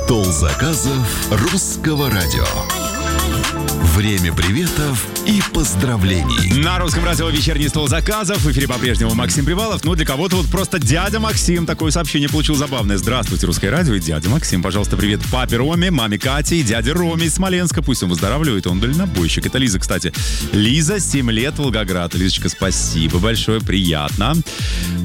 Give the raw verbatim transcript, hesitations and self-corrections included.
Стол заказов русского радио. Время приветов и поздравлений. На русском радио вечерний стол заказов. В эфире по-прежнему Максим Привалов. Ну, для кого-то вот просто дядя Максим такое сообщение получил забавное. Здравствуйте, русское радио и дядя Максим. Пожалуйста, привет папе Роме, маме Кате и дяде Роме из Смоленска. Пусть он выздоравливает, он дальнобойщик. Это Лиза, кстати. Лиза, семь лет, Волгоград. Лизочка, спасибо большое, приятно.